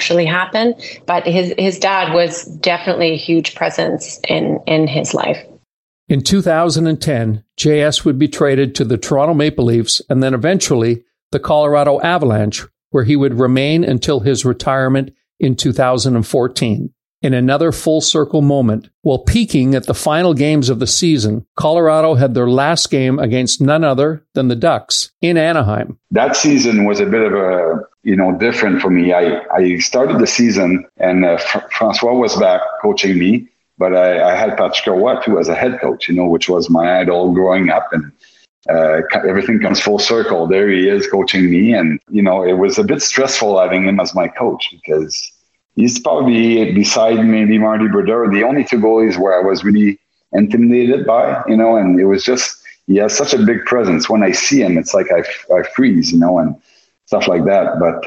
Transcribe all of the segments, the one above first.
actually happen. But his dad was definitely a huge presence in his life. In 2010, JS would be traded to the Toronto Maple Leafs and then eventually the Colorado Avalanche, where he would remain until his retirement in 2014. In another full circle moment, while peaking at the final games of the season, Colorado had their last game against none other than the Ducks in Anaheim. That season was a bit of a, different for me. I started the season and Francois was back coaching me, but I had Patrick Roy too as a head coach, which was my idol growing up, and everything comes full circle. There he is coaching me, and it was a bit stressful having him as my coach because he's probably, beside maybe Marty Brodeur, the only two goalies where I was really intimidated by, and it was just, he has such a big presence. When I see him, it's like I freeze, and stuff like that. But,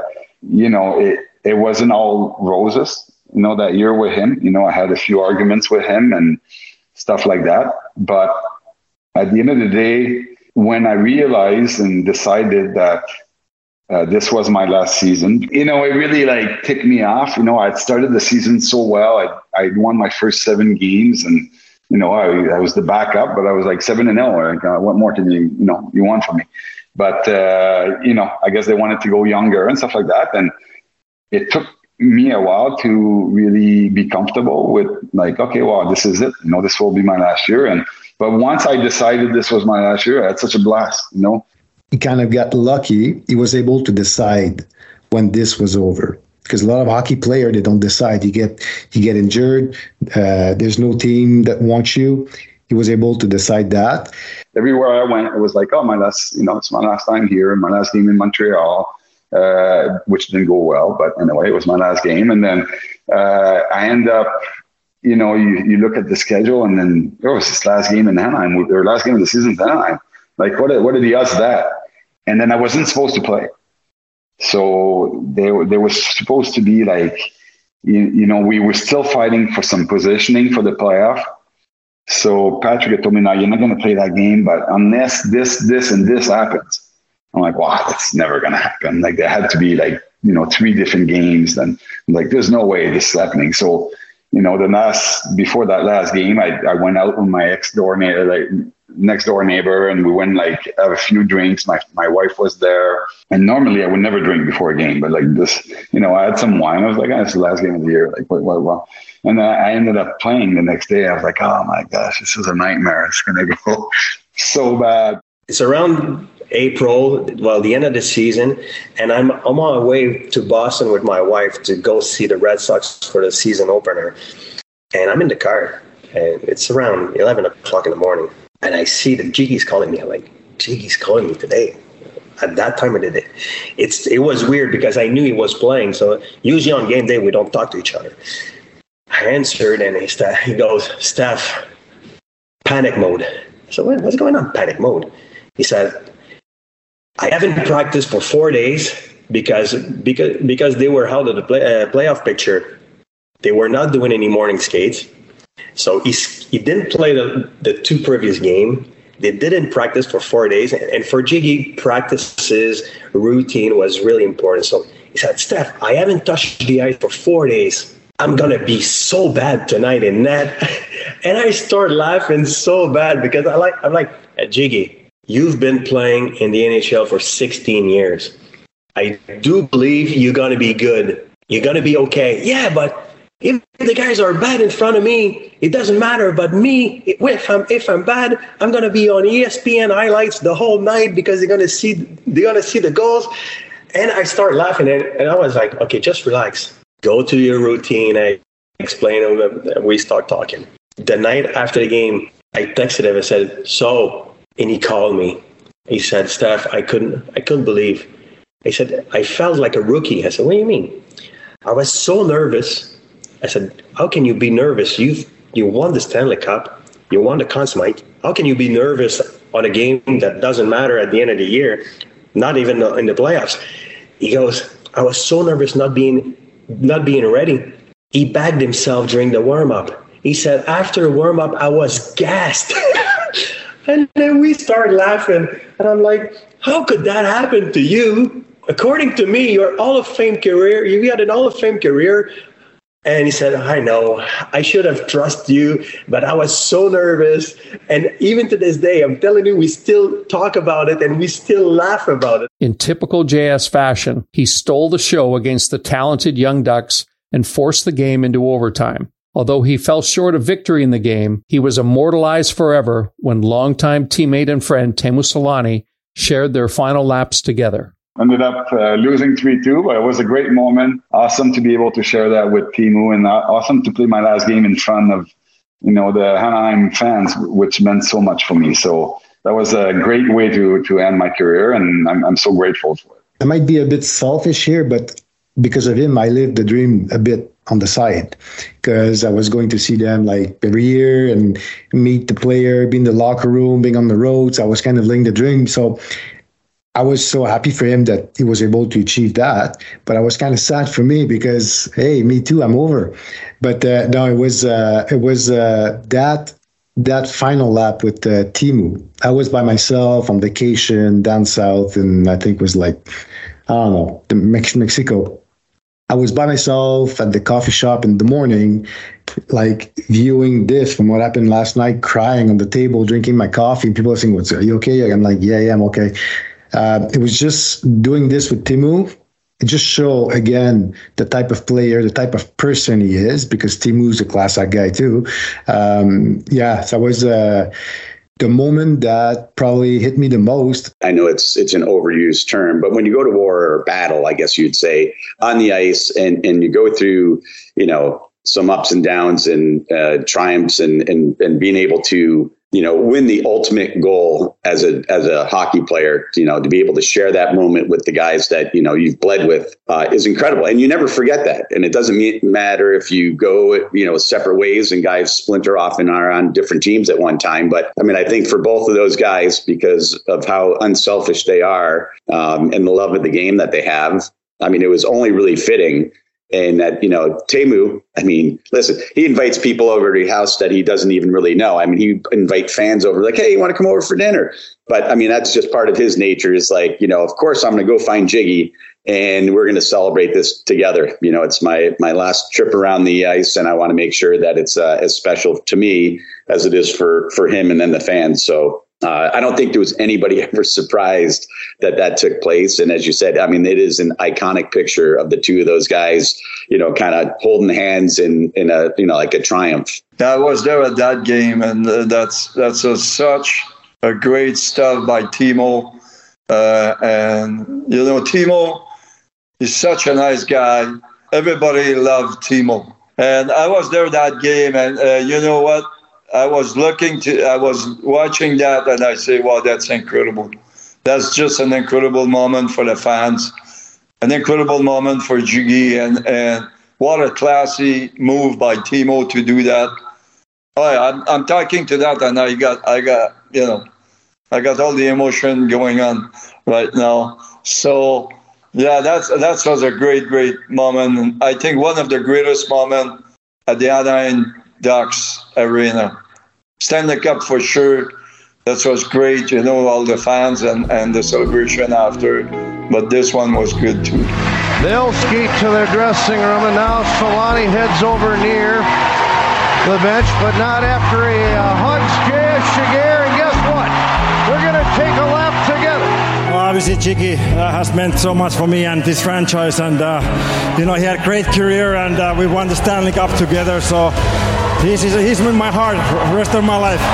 it wasn't all roses, that year with him. I had a few arguments with him and stuff like that. But at the end of the day, when I realized and decided that this was my last season, it really ticked me off. I'd started the season so well. I'd won my first 7 games, and I was the backup, but I was 7-0. What more can you want from me? But I guess they wanted to go younger and stuff like that, and it took me a while to really be comfortable with okay, well, this is it. This will be my last year. But once I decided this was my last year, I had such a blast. He kind of got lucky. He was able to decide when this was over, because a lot of hockey players, they don't decide. You get injured. There's no team that wants you. He was able to decide that. Everywhere I went, it was my last, it's my last time here, my last game in Montreal, which didn't go well. But anyway, it was my last game. And then I end up, you look at the schedule, and then it was his last game in Anaheim, or last game of the season in Anaheim. What are the odds of that? And then I wasn't supposed to play. So there was supposed to be we were still fighting for some positioning for the playoff. So Patrick had told me, no, you're not going to play that game, but unless this, and this happens. I'm like, wow, that's never going to happen. There had to be 3 different games. And I'm there's no way this is happening. So, before that last game, I went out with my next door neighbor, and we went have a few drinks. My wife was there, and normally I would never drink before a game, but this, I had some wine. I was it's the last game of the year. Well. And I ended up playing the next day. I was oh my gosh, this is a nightmare. It's going to go so bad. It's around April, the end of the season, and I'm on my way to Boston with my wife to go see the Red Sox for the season opener. And I'm in the car, and it's around 11 o'clock in the morning. And I see that Jiggy's calling me. I'm Jiggy's calling me today. At that time of the day, it was weird because I knew he was playing. So usually on game day, we don't talk to each other. I answered, and he goes, Steph, panic mode. So what's going on, panic mode? He said, I haven't practiced for 4 days because they were held at the playoff picture. They were not doing any morning skates. So he didn't play the 2 previous games. They didn't practice for 4 days. And for Jiggy, practices routine was really important. So he said, Steph, I haven't touched the ice for 4 days. I'm going to be so bad tonight in net. And I start laughing so bad because I'm like, Jiggy, you've been playing in the NHL for 16 years. I do believe you're going to be good. You're going to be okay. Yeah, but if the guys are bad in front of me, it doesn't matter. But me, if I'm bad, I'm going to be on ESPN highlights the whole night because they're going to see the goals. And I start laughing, and I was like, okay, just relax. Go to your routine. I explain it, and we start talking. The night after the game, I texted him and said, and he called me. He said, Steph, I couldn't believe. He said, I felt like a rookie. I said, what do you mean? I was so nervous. I said, how can you be nervous? You won the Stanley Cup. You won the Conn Smythe. How can you be nervous on a game that doesn't matter at the end of the year, not even in the playoffs? He goes, I was so nervous not being ready. He bagged himself during the warm-up. He said, after the warm-up, I was gassed. And then we start laughing. And I'm like, how could that happen to you according to me, your Hall of Fame career, you had an Hall of Fame career. And he said, I know, I should have trusted you, but I was so nervous. And even to this day, I'm telling you, we still talk about it and we still laugh about it. In typical JS fashion, he stole the show against the talented Young Ducks and forced the game into overtime. Although he fell short of victory in the game, he was immortalized forever when longtime teammate and friend Teemu Selanne shared their final laps together. Ended up losing 3-2, but it was a great moment. Awesome to be able to share that with Teemu, and awesome to play my last game in front of, the Anaheim fans, which meant so much for me. So that was a great way to end my career, and I'm so grateful for it. I might be a bit selfish here, but because of him, I lived the dream a bit on the side, because I was going to see them like every year and meet the player, be in the locker room, being on the roads. I was kind of living the dream. So I was so happy for him that he was able to achieve that, but I was kind of sad for me because, hey, me too, I'm over. But no, it was that final lap with Teemu. I was by myself on vacation down south, and I think it was like, I don't know, Mexico. I was by myself at the coffee shop in the morning, like viewing this from what happened last night, crying on the table, drinking my coffee. People are saying, "Are you okay?" I'm like, yeah, I'm okay. It was just doing this with Teemu. It just show again the type of player, the type of person he is, because Teemu's a class act guy too. So that was the moment that probably hit me the most. I know it's an overused term, but when you go to war or battle, I guess you'd say, on the ice, and you go through, some ups and downs and triumphs and being able to, win the ultimate goal as a hockey player, to be able to share that moment with the guys that, you've bled with is incredible. And you never forget that. And it doesn't matter if you go, separate ways and guys splinter off and are on different teams at one time. But I mean, I think for both of those guys, because of how unselfish they are and the love of the game that they have, I mean, it was only really fitting. And that, Teemu, I mean, listen, he invites people over to his house that he doesn't even really know. I mean, he invite fans over like, hey, you want to come over for dinner? But I mean, that's just part of his nature is like, of course, I'm going to go find Jiggy and we're going to celebrate this together. It's my last trip around the ice, and I want to make sure that it's as special to me as it is for him and then the fans. So I don't think there was anybody ever surprised that took place. And as you said, I mean, it is an iconic picture of the two of those guys, kind of holding hands in a, like a triumph. I was there at that game, and that's such a great stuff by Teemu. And, Teemu is such a nice guy. Everybody loved Teemu. And I was there that game, and you know what? I was watching that, and I say, wow, that's incredible. That's just an incredible moment for the fans, an incredible moment for Jiggy, and what a classy move by Teemu to do that. I'm talking to that, and I got all the emotion going on right now. So yeah, that was a great moment. And I think one of the greatest moments at the Anaheim Ducks Arena. Stanley Cup for sure. That was great, all the fans and the celebration after. But this one was good too. They'll skeet to their dressing room, and now Selanne heads over near the bench, but not after he hugs J.S. Giguère. And guess what? We're going to take a lap together. Well, obviously, Jiggy has meant so much for me and this franchise, and he had a great career, and we won the Stanley Cup together. So he's in my heart for the rest of my life.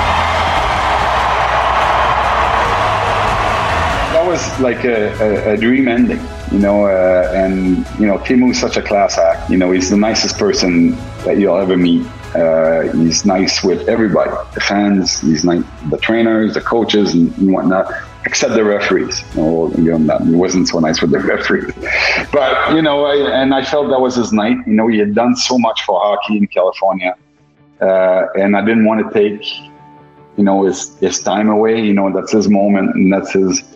That was like a dream ending, and Teemu is such a class act. He's the nicest person that you'll ever meet. He's nice with everybody, the fans, he's nice, the trainers, the coaches, and whatnot. Except the referees. He wasn't so nice with the referees. But, I felt that was his night. He had done so much for hockey in California. And I didn't want to take, his time away. That's his moment, and that's his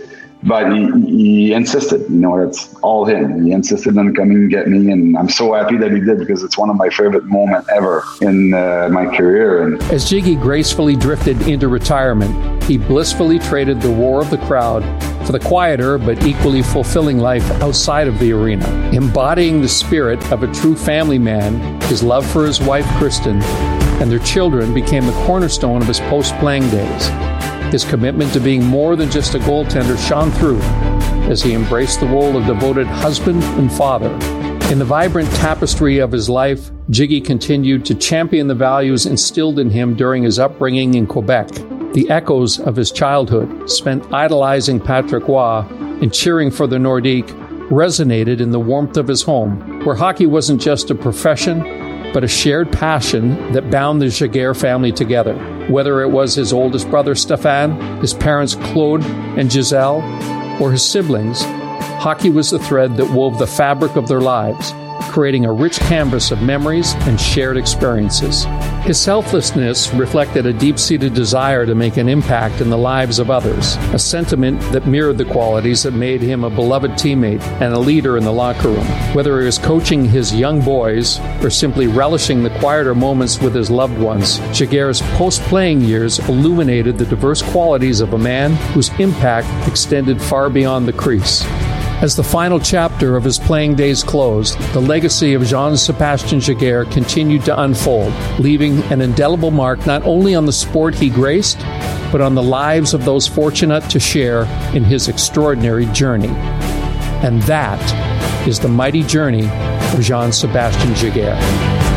But he insisted, that's all him. He insisted on coming and get me, and I'm so happy that he did, because it's one of my favorite moments ever in my career. And as Jiggy gracefully drifted into retirement, he blissfully traded the roar of the crowd for the quieter but equally fulfilling life outside of the arena. Embodying the spirit of a true family man, his love for his wife, Kristen, and their children became the cornerstone of his post-playing days. His commitment to being more than just a goaltender shone through as he embraced the role of devoted husband and father. In the vibrant tapestry of his life, Jiggy continued to champion the values instilled in him during his upbringing in Quebec. The echoes of his childhood, spent idolizing Patrick Roy and cheering for the Nordique, resonated in the warmth of his home, where hockey wasn't just a profession, but a shared passion that bound the Giguère family together. Whether it was his oldest brother Stéphane, his parents Claude and Giselle, or his siblings, hockey was the thread that wove the fabric of their lives, creating a rich canvas of memories and shared experiences. His selflessness reflected a deep-seated desire to make an impact in the lives of others, a sentiment that mirrored the qualities that made him a beloved teammate and a leader in the locker room. Whether he was coaching his young boys or simply relishing the quieter moments with his loved ones, Giguère's post-playing years illuminated the diverse qualities of a man whose impact extended far beyond the crease. As the final chapter of his playing days closed, the legacy of Jean-Sébastien Giguère continued to unfold, leaving an indelible mark not only on the sport he graced, but on the lives of those fortunate to share in his extraordinary journey. And that is the mighty journey of Jean-Sébastien Giguère.